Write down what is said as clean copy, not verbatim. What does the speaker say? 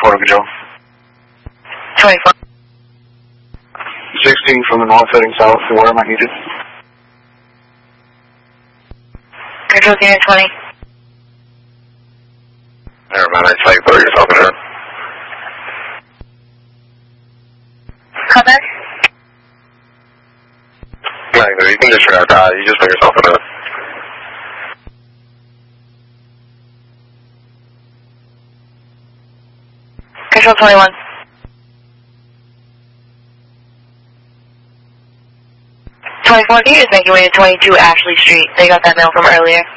24 to control. 24. 16 from the north heading south to where am I needed? Control unit 20. Never mind, I tell you, throw yourself in there. Come back. No, you can just you just put yourself in there. Control 21. 24, can you just make your way to 22 Ashley Street? They got that mail from earlier.